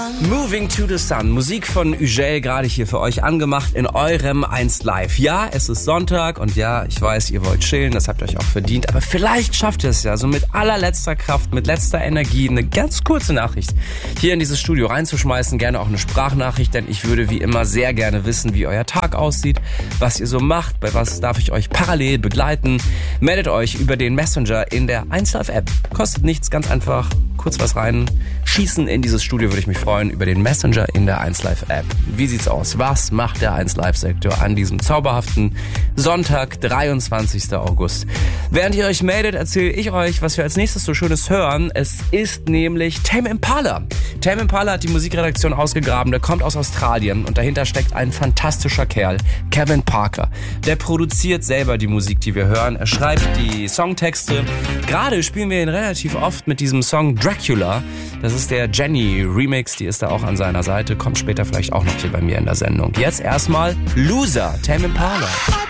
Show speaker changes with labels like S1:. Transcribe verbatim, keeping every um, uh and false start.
S1: Moving to the Sun, Musik von Ugel, gerade hier für euch angemacht in eurem eins Live. Ja, es ist Sonntag und ja, ich weiß, ihr wollt chillen, das habt ihr euch auch verdient, aber vielleicht schafft ihr es ja, so mit allerletzter Kraft, mit letzter Energie, eine ganz kurze Nachricht hier in dieses Studio reinzuschmeißen, gerne auch eine Sprachnachricht, denn ich würde wie immer sehr gerne wissen, wie euer Tag aussieht, was ihr so macht, bei was darf ich euch parallel begleiten. Meldet euch über den Messenger in der eins Live App. Kostet nichts, ganz einfach. Kurz was rein, schießen in dieses Studio, würde ich mich freuen, über den Messenger in der eins Live App. Wie sieht's aus? Was macht der eins Live Sektor an diesem zauberhaften Sonntag, dreiundzwanzigsten August? Während ihr euch meldet, erzähle ich euch, was wir als nächstes so Schönes hören. Es ist nämlich Tame Impala. Tame Impala hat die Musikredaktion ausgegraben, der kommt aus Australien und dahinter steckt ein fantastischer Kerl, Kevin Parker. Der produziert selber die Musik, die wir hören. Er schreibt die Songtexte. Gerade spielen wir ihn relativ oft mit diesem Song Dracula. Das ist der Jenny Remix, die ist da auch an seiner Seite, kommt später vielleicht auch noch hier bei mir in der Sendung. Jetzt erstmal Loser, Tame Impala.